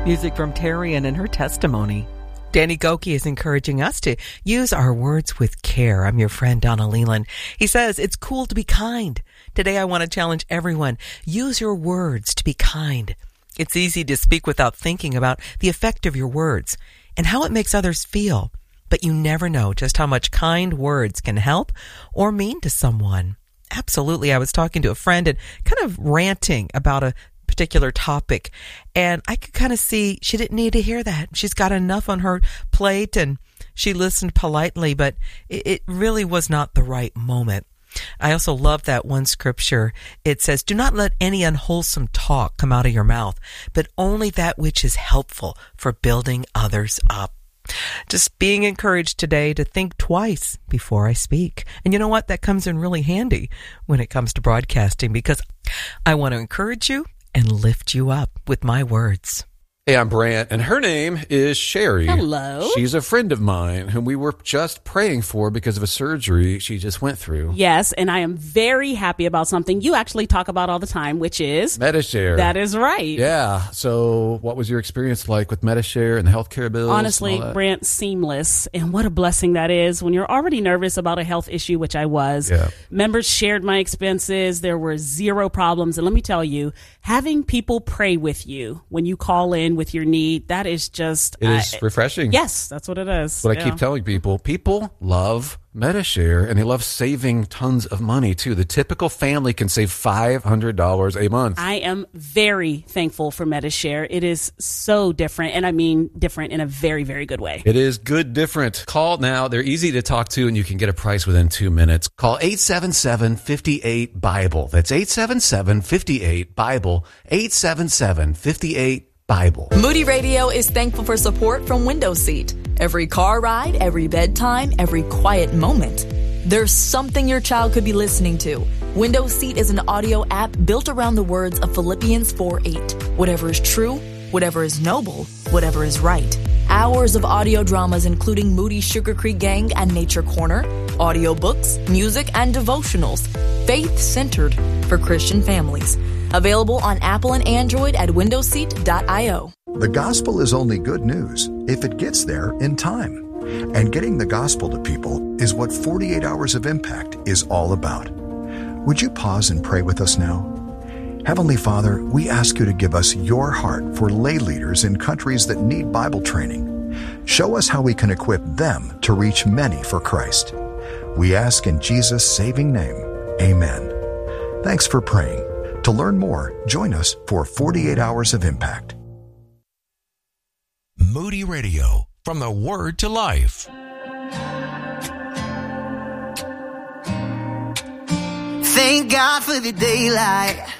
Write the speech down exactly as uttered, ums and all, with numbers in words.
Music from Tarian and her testimony. Danny Gokey is encouraging us to use our words with care. I'm your friend, Donna Leland. He says, it's cool to be kind. Today, I want to challenge everyone. Use your words to be kind. It's easy to speak without thinking about the effect of your words and how it makes others feel. But you never know just how much kind words can help or mean to someone. Absolutely. I was talking to a friend and kind of ranting about a particular topic, and I could kind of see she didn't need to hear that. She's got enough on her plate, and she listened politely, but it, it really was not the right moment. I also love that one scripture. It says, do not let any unwholesome talk come out of your mouth, but only that which is helpful for building others up. Just being encouraged today to think twice before I speak. And you know what? That comes in really handy when it comes to broadcasting, because I want to encourage you and lift you up with my words. Hey, I'm Brant, and her name is Sherry. Hello. She's a friend of mine whom we were just praying for because of a surgery she just went through. Yes, and I am very happy about something you actually talk about all the time, which is Medi-Share. That is right. Yeah. So what was your experience like with Medi-Share and the healthcare bills? Honestly, Brant, seamless. And what a blessing that is when you're already nervous about a health issue, which I was. Yeah. Members shared my expenses. There were zero problems. And let me tell you, having people pray with you when you call in with your need, that is just... It is uh, refreshing. Yes, that's what it is. What yeah. I keep telling people, people love Medi-Share, and they love saving tons of money, too. The typical family can save five hundred dollars a month. I am very thankful for Medi-Share. It is so different, and I mean different in a very, very good way. It is good different. Call now. They're easy to talk to, and you can get a price within two minutes. Call eight seven seven, five eight, BIBLE. That's eight seven seven, five eight, BIBLE. eight seven seven, five eight, Bible. Moody Radio is thankful for support from Window Seat. Every car ride, every bedtime, every quiet moment. There's something your child could be listening to. Window Seat is an audio app built around the words of Philippians four eight. Whatever is true, whatever is noble, whatever is right. Hours of audio dramas including Moody Sugar Creek Gang and Nature Corner, audiobooks, music, and devotionals. Faith-centered for Christian families. Available on Apple and Android at window seat dot io. The gospel is only good news if it gets there in time. And getting the gospel to people is what forty-eight Hours of Impact is all about. Would you pause and pray with us now? Heavenly Father, we ask you to give us your heart for lay leaders in countries that need Bible training. Show us how we can equip them to reach many for Christ. We ask in Jesus' saving name, amen. Thanks for praying. To learn more, join us for forty-eight Hours of Impact. Moody Radio, from the Word to Life. Thank God for the daylight.